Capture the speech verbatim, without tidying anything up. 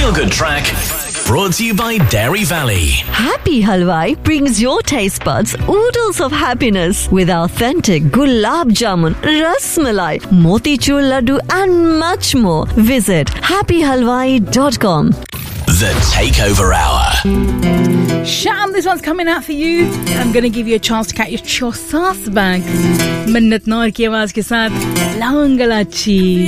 Feel Good Track, brought to you by Dairy Valley. Happy Halwai brings your taste buds oodles of happiness with authentic gulab jamun, ras malai, motichur laddu and much more. Visit happy halwai dot com. The Takeover Hour. Sham, this one's coming out for you. I'm going to give you a chance to catch your sauce bag. Minnat Noor ki awaaz ke saath Lawangalachi.